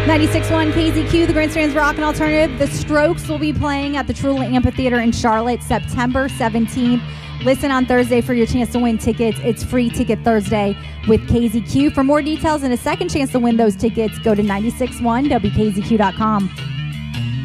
96.1 KZQ, the Grandstand's Rock and Alternative. The Strokes will be playing at the Trulla Amphitheater in Charlotte, September 17th. Listen on Thursday for your chance to win tickets. It's free ticket Thursday with KZQ. For more details and a second chance to win those tickets, go to 96.1WKZQ.com.